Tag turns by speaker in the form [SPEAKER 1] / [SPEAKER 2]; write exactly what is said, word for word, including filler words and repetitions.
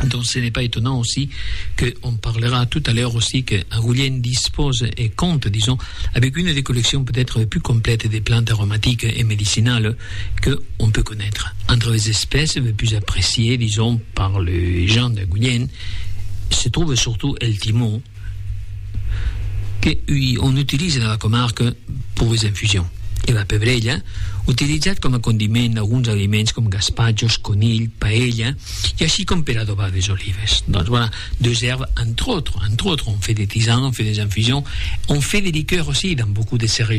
[SPEAKER 1] Donc ce n'est pas étonnant aussi qu'on parlera tout à l'heure aussi qu'Angoulême dispose et compte, disons, avec une des collections peut-être plus complètes des plantes aromatiques et médicinales qu'on peut connaître. Entre les espèces les plus appréciées, disons, par les gens d'Angoulême, se trouve surtout el timon, qu'on utilise dans la comarque pour les infusions. I la pebrella, utilitzat com a condiment en alguns aliments com gaspatxos, conill, paella, i així com per adobar des olives. Donc voilà, deux herbes, entre autres, entre autres, on fait des tisanes, on fait des infusions, on fait des liqueurs aussi dans beaucoup de ces régions.